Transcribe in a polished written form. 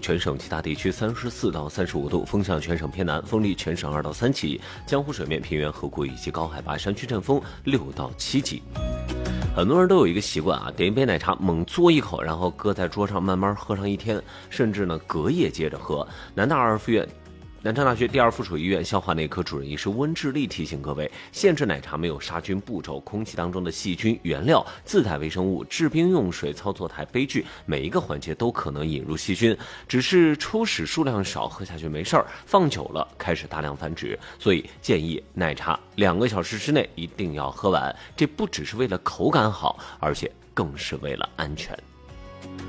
全省其他地区34到35度，风向全省偏南，风力全省2到3级。江湖水面、平原、河谷以及高海拔山区阵风6到7级。很多人都有一个习惯啊，点一杯奶茶猛嘬一口，然后搁在桌上慢慢喝上一天，甚至呢隔夜接着喝。南昌大学第2附属医院消化内科主任医师温志丽提醒各位，现制奶茶没有杀菌步骤，空气当中的细菌、原料、自带微生物、制冰用水、操作台、杯具，每一个环节都可能引入细菌，只是初始数量少，喝下去没事儿，放久了开始大量繁殖。所以建议奶茶2个小时之内一定要喝完，这不只是为了口感好，而且更是为了安全。